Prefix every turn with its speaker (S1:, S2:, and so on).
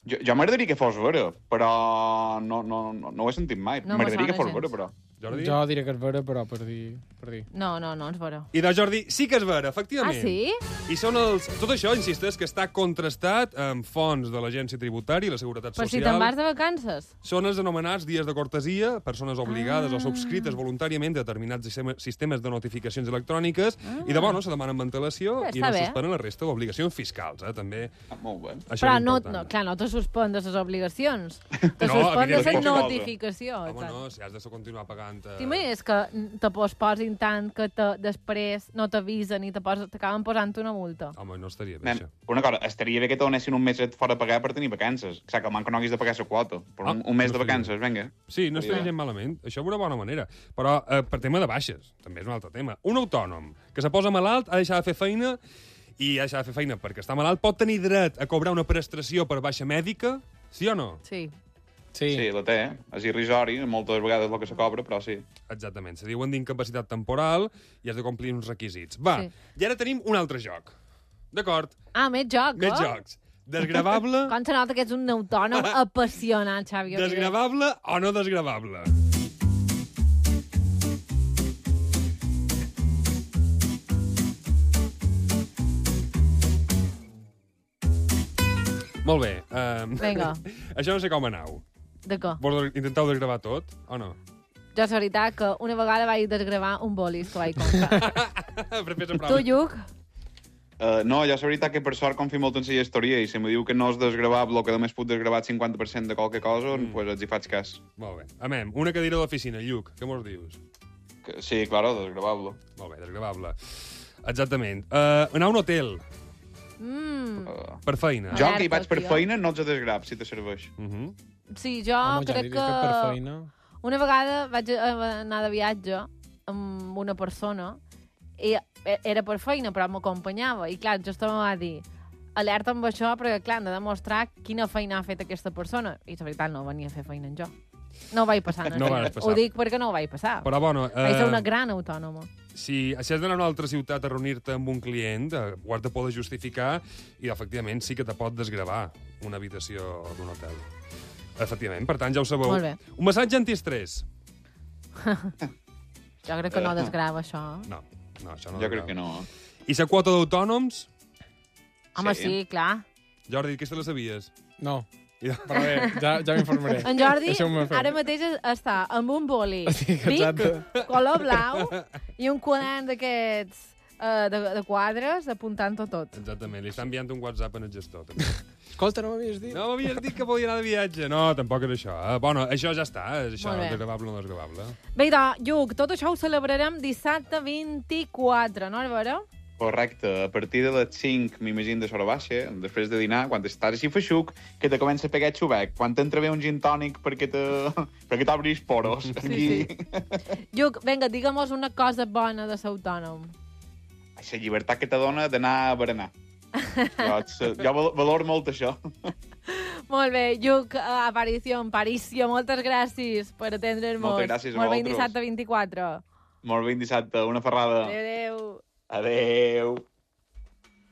S1: Jo m'agradaria que fos vera, però no ho he sentit mai.
S2: No
S1: M'agradaria que fos
S2: gens.
S1: vera, però...
S3: Jordi?
S4: Jo diré que és vera, però per dir.
S2: No és vera.
S3: I de Jordi sí que és vera, efectivament.
S2: Ah, sí?
S3: I són els... Tot això, insistes, que està contrastat amb fonts de l'Agència Tributària i la Seguretat
S2: Però
S3: Social.
S2: si te'n vas de vacances.
S3: Són els anomenats dies de cortesia, persones obligades o subscrites voluntàriament de determinats sistemes de notificacions electròniques i de se demanen amb antelació i
S2: Està
S3: no
S2: bé.
S3: suspenen la resta d'obligacions fiscals, també.
S1: Molt bé.
S3: Això
S2: Però
S3: és important.
S2: clar, no te suspèn de les obligacions. Te
S3: No,
S2: suspèn de la
S3: evidentment.
S2: notificació.
S3: Home,
S2: exacte.
S3: no, si has de continuar pagant...
S2: T'imagines que te posposin tant que després no t'avisen i t'acaben posant una multa?
S3: Home, no estaria bé,
S1: Nen,
S3: això.
S1: una cosa, estaria bé que te donessin un meset fora a pagar per tenir vacances. Exacte, el manco no haguis de pagar la quota. Però un mes
S3: no
S1: de
S3: estaria
S1: vacances, vinga.
S3: Sí, no estaria gens malament. Això és una bona manera. Però per tema de baixes, també és un altre tema. Un autònom que se posa malalt ha de deixar de fer feina i ha de deixar de fer feina perquè està malalt pot tenir dret a cobrar una prestació per baixa mèdica, sí o no?
S2: Sí.
S4: Sí.
S1: Sí, la té. És irrisori, moltes vegades el que se cobra, però sí.
S3: Exactament. Se diuen d'incapacitat temporal i has de complir uns requisits. Va,
S2: Sí.
S3: i ara tenim un altre joc. D'acord?
S2: Ah, més joc,
S3: Més jocs. Desgravable,
S2: Com se nota que ets un autònom apassionat, Xavi.
S3: desgravable o no desgravable? Molt bé.
S2: Vinga.
S3: Això no sé com anau.
S2: De què?
S3: Intenteu desgravar tot, o no?
S2: Jo, és veritat que una vegada vaig desgravar un bolis que vaig comprar.
S3: Per fer la prova.
S2: Tu, Lluc?
S1: No, jo és veritat que per sort confio molt en la gestoria i si me diu que no és desgravable o que només puc desgravar el 50% de qualque cosa, pues els hi faig cas.
S3: Molt bé. Amem, una cadira d'oficina, Lluc, què mos dius?
S1: Sí, claro, desgravable.
S3: Molt bé, desgravable. Exactament. Anar a un hotel, per feina.
S1: Jo, que hi
S2: Alerta,
S1: vaig per
S2: tio.
S1: feina, no els desgrap, si te serveix.
S2: Sí, jo
S4: Home, ja
S2: crec
S4: diries que per feina...
S2: Una vegada vaig anar de viatge amb una persona i era per feina, però m'acompanyava. I, clar, just em va dir, alerta amb això, perquè, clar, han de demostrar quina feina ha fet aquesta persona. I, la veritat, no venia a fer feina en jo. No vaig passar.
S3: No vas passar.
S2: Ho dic perquè no ho vaig passar.
S3: Però, bueno...
S2: Vaig ser una gran autònoma.
S3: Si has d'anar a una altra ciutat a reunir-te amb un client, ho has de poder justificar i, efectivament, sí que te pot desgravar una habitació d'un hotel. Efectivament, per tant, ja ho sabeu.
S2: Molt bé.
S3: Un massatge antistrès.
S2: Jo crec que no desgrava això.
S3: No, això no.
S1: Jo crec que no.
S3: I la quota d'autònoms?
S2: Home,
S1: Sí.
S2: sí, clar.
S3: Jordi, aquesta la sabies?
S4: No,
S3: Ja.
S4: però bé, ja m'informaré.
S2: En Jordi
S4: Deixeu-me fer.
S2: ara mateix està amb un boli
S4: Sí,
S2: Bic,
S4: exacte.
S2: color blau, i un quadern d'aquests de quadres apuntant-ho tot.
S3: Exactament, li està enviant un WhatsApp en el gestor. També.
S4: Escolta, no m'havies dit?
S3: No m'havies dit que volia anar de viatge. No, tampoc és això. Bueno, això ja està. És això,
S2: Molt bé.
S3: desgravable o no desgravable.
S2: Bé, doncs, Lluc, tot això ho celebrarem dissabte 24, no, Álvaro?
S1: Correcte. A partir de les 5, m'imagino, de sora baixa, després de dinar, quan estàs així feixuc, que te comença a pegar xubec. Quan t'entra bé un gin tònic perquè t'obris poros.
S2: Sí. Lluc, vinga, digue'm una cosa bona de l'autònom.
S1: La llibertat que te dona d'anar a berenar. Jo valoro molt això.
S2: Molt bé, Lluc, Aparicio, moltes gràcies per atendre'ns.
S1: Moltes gràcies a
S2: Molt bé,
S1: vosaltres.
S2: dissabte 24.
S1: Molt bé, dissabte. Una ferrada.
S2: Adéu.
S1: Adéu.